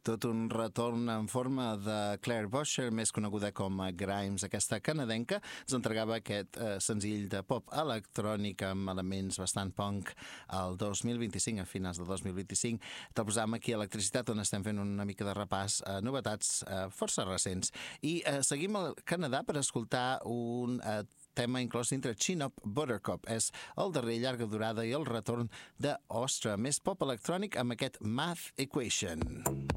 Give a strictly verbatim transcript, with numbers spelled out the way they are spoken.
Tot un retorn en forma de Claire Bosher, més coneguda com a Grimes, aquesta canadenca. Ens entregava aquest eh, senzill de pop electrònic amb elements bastant punk el dos mil vint-i-cinc, a finals del dos mil vint-i-cinc. Te'l posàvem aquí a Electricitat, on estem fent una mica de repàs a novetats eh, força recents. I eh, seguim al Canadà per escoltar un eh, tema inclòs dintre Chin Up Buttercup. És el darrer llarga durada i el retorn d'Ostra, més pop electrònic amb aquest Math Equation.